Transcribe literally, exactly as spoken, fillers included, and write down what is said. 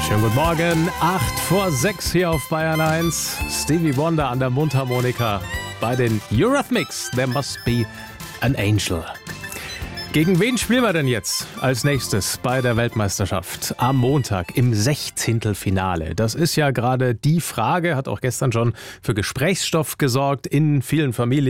Schönen guten Morgen, acht vor sechs hier auf Bayern eins. Stevie Wonder an der Mundharmonika bei den Eurythmics. There must be an angel. Gegen wen spielen wir denn jetzt als nächstes bei der Weltmeisterschaft? Am Montag im Sechzehntelfinale. Das ist ja gerade die Frage, hat auch gestern schon für Gesprächsstoff gesorgt in vielen Familien.